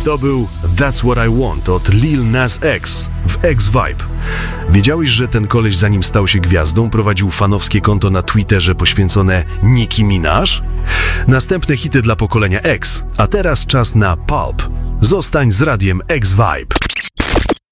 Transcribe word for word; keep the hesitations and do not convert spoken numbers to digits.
To był That's What I Want od Lil Nas X w X-Vibe. Wiedziałeś, że ten koleś, zanim stał się gwiazdą, prowadził fanowskie konto na Twitterze poświęcone Nicki Minaj? Następne hity dla pokolenia X, a teraz czas na Pulp. Zostań z radiem X-Vibe.